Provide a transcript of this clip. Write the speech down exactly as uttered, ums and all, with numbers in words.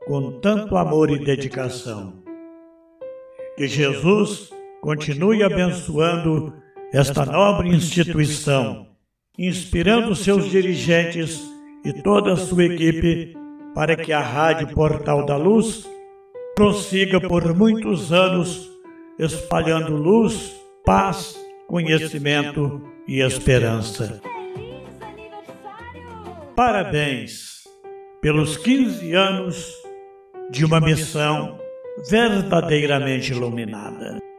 com tanto amor e dedicação. Que Jesus continue abençoando esta nobre instituição, inspirando seus dirigentes e toda a sua equipe para que a Rádio Portal da Luz prossiga por muitos anos espalhando luz, paz, conhecimento e esperança. Parabéns pelos quinze anos de uma missão verdadeiramente iluminada.